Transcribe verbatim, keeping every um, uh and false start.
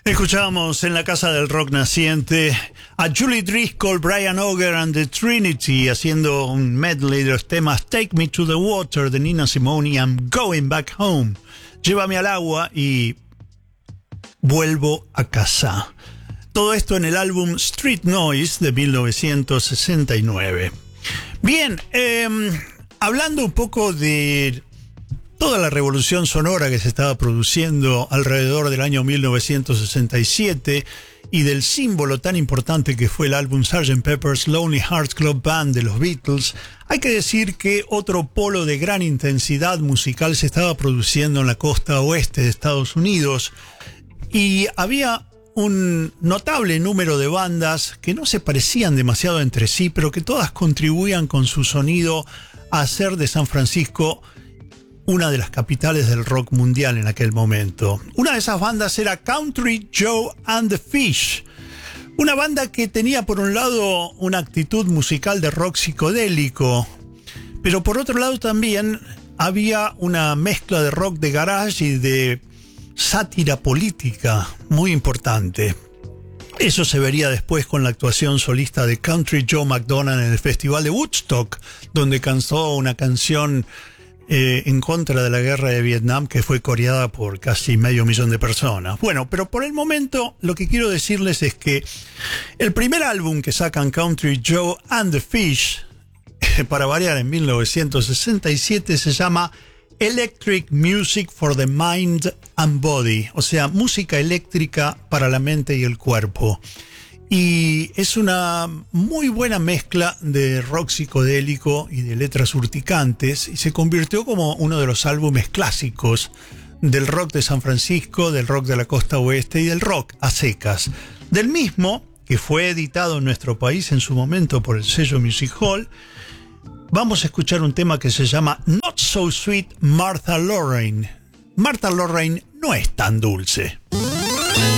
Escuchamos en la Casa del Rock Naciente a Julie Driscoll, Brian Auger and the Trinity haciendo un medley de los temas Take Me to the Water de Nina Simone y I'm Going Back Home. Llévame al agua y vuelvo a casa. Todo esto en el álbum Street Noise de mil novecientos sesenta y nueve. Bien, eh, hablando un poco de toda la revolución sonora que se estaba produciendo alrededor del año mil novecientos sesenta y siete y del símbolo tan importante que fue el álbum sergeant Pepper's Lonely Hearts Club Band de los Beatles, hay que decir que otro polo de gran intensidad musical se estaba produciendo en la costa oeste de Estados Unidos y había un notable número de bandas que no se parecían demasiado entre sí, pero que todas contribuían con su sonido a hacer de San Francisco una de las capitales del rock mundial en aquel momento. Una de esas bandas era Country Joe and the Fish, una banda que tenía por un lado una actitud musical de rock psicodélico, pero por otro lado también había una mezcla de rock de garage y de sátira política muy importante. Eso se vería después con la actuación solista de Country Joe McDonald en el Festival de Woodstock, donde cantó una canción Eh, en contra de la guerra de Vietnam que fue coreada por casi medio millón de personas. Bueno, pero por el momento lo que quiero decirles es que el primer álbum que sacan Country Joe and the Fish, para variar en mil novecientos sesenta y siete, se llama Electric Music for the Mind and Body, o sea, música eléctrica para la mente y el cuerpo. Y es una muy buena mezcla de rock psicodélico y de letras urticantes y se convirtió como uno de los álbumes clásicos del rock de San Francisco, del rock de la costa oeste y del rock a secas. Del mismo, que fue editado en nuestro país en su momento por el sello Music Hall, vamos a escuchar un tema que se llama Not So Sweet Martha Lorraine. Martha Lorraine no es tan dulce.